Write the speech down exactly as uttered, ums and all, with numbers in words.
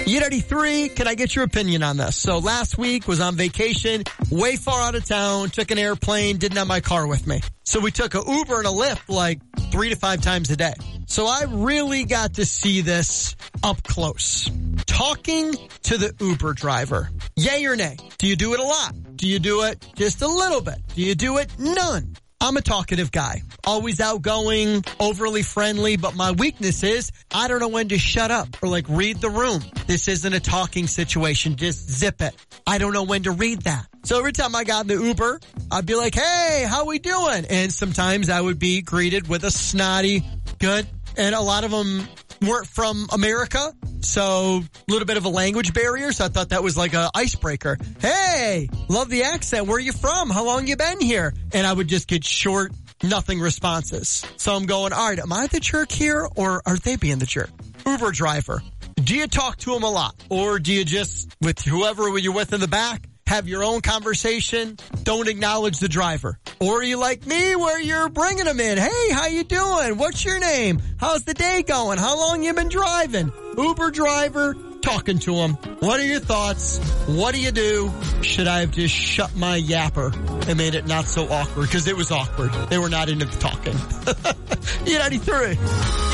E ninety-three, can I get your opinion on this? So last week was on vacation, way far out of town, took an airplane, didn't have my car with me. So we took a Uber and a Lyft like three to five times a day. So I really got to see this up close. Talking to the Uber driver. Yay or nay? Do you do it a lot? Do you do it just a little bit? Do you do it none? I'm a talkative guy, always outgoing, overly friendly, but my weakness is I don't know when to shut up or like read the room. This isn't a talking situation. Just zip it. I don't know when to read that. So every time I got in the Uber, I'd be like, hey, how we doing? And sometimes I would be greeted with a snotty, good. And a lot of them weren't from America, so a little bit of a language barrier, so I thought that was like a icebreaker. Hey, love the accent. Where are you from? How long you been here? And I would just get short, nothing responses. So I'm going, all right, am I the jerk here, or are they being the jerk? Uber driver, do you talk to them a lot, or do you just, with whoever you're with in the back, have your own conversation, don't acknowledge the driver? Or are you like me where you're bringing them in? Hey, how you doing? What's your name? How's the day going? How long you been driving? Uber driver, talking to them. What are your thoughts? What do you do? Should I have just shut my yapper and made it not so awkward? Because it was awkward. They were not into the talking. E ninety-three.